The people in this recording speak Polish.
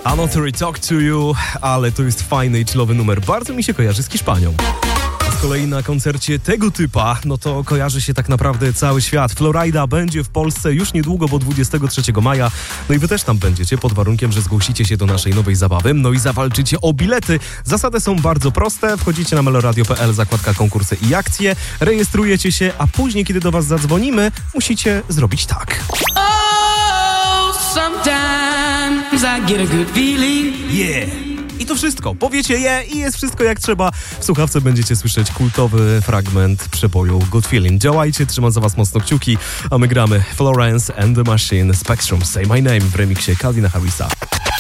Another Talk to You, ale to jest fajny i chillowy numer. Bardzo mi się kojarzy z Hiszpanią. Z kolei na koncercie tego typa, no to kojarzy się tak naprawdę cały świat. Florida będzie w Polsce już niedługo, bo 23 maja. No i wy też tam będziecie, pod warunkiem, że zgłosicie się do naszej nowej zabawy. No i zawalczycie o bilety. Zasady są bardzo proste. Wchodzicie na meloradio.pl, zakładka konkursy i akcje. Rejestrujecie się, a później, kiedy do was zadzwonimy, musicie zrobić tak. Sometimes I get a good feeling. Yeah! I to wszystko. Powiecie je i jest wszystko jak trzeba. W słuchawce będziecie słyszeć kultowy fragment przeboju Good Feeling. Działajcie, trzymam za was mocno kciuki, a my gramy Florence and the Machine, Spectrum, Say My Name w remiksie Calvina Harrisa.